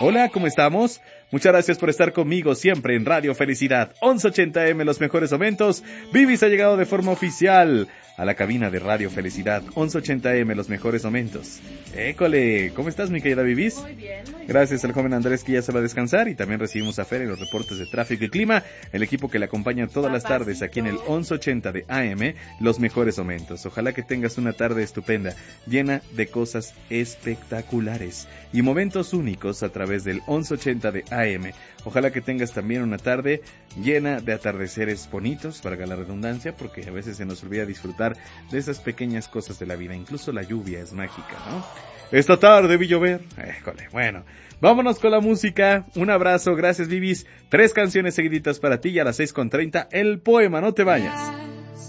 Hola, ¿cómo estamos? Muchas gracias por estar conmigo siempre en Radio Felicidad 1180M, los mejores momentos. Vivis ha llegado de forma oficial a la cabina de Radio Felicidad 1180M, los mejores momentos. École, ¿cómo estás, mi querida Vivis? Muy bien, muy bien. Gracias al joven Andrés, que ya se va a descansar, y también recibimos a Fer en los reportes de tráfico y clima, el equipo que le acompaña todas las tardes aquí en el 1180 de AM, los mejores momentos. Ojalá que tengas una tarde estupenda, llena de cosas espectaculares y momentos únicos a través del 1180 de AM. Ojalá que tengas también una tarde llena de atardeceres bonitos, valga la redundancia, porque a veces se nos olvida disfrutar de esas pequeñas cosas de la vida. Incluso la lluvia es mágica, ¿no? Esta tarde vi llover. Éjole, bueno, vámonos con la música. Un abrazo, gracias Vivis. 3 canciones seguiditas para ti, y a las 6:30 el poema. No te vayas.